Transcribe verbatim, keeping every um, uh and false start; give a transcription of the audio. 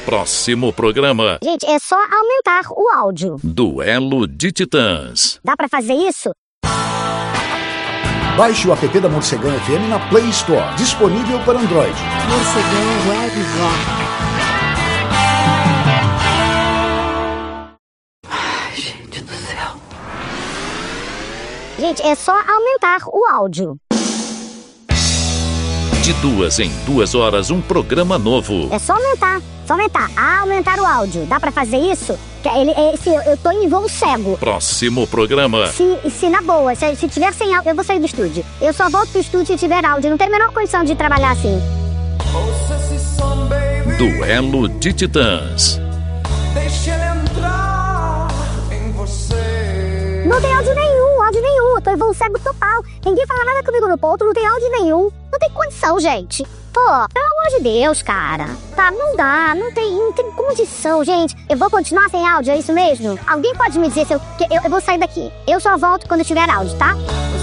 Próximo programa. Gente, é só aumentar o áudio. Duelo de Titãs. Dá pra fazer isso? Baixe o app da Morcegão F M na Play Store. Disponível para Android. Morcegão Web Rock. Ai, gente do céu. Gente, é só aumentar o áudio. De duas em duas horas, um programa novo. É só aumentar, só aumentar. Ah, aumentar o áudio. Dá pra fazer isso? Que ele, esse, eu tô em voo cego. Próximo programa. Se, se na boa, se, se tiver sem áudio, eu vou sair do estúdio. Eu só volto pro estúdio se tiver áudio. Não tem a menor condição de trabalhar assim. Duelo de Titãs. Deixa ele entrar em você. Não tem áudio nenhum, áudio nenhum. Eu tô em voo cego total. Ninguém fala nada comigo no ponto, não tem áudio nenhum. Não tem condição, gente. Pô, pelo amor de Deus, cara. Tá, não dá, não tem, não tem condição, gente. Eu vou continuar sem áudio, é isso mesmo? Alguém pode me dizer se eu... que eu, eu vou sair daqui. Eu só volto quando tiver áudio, tá?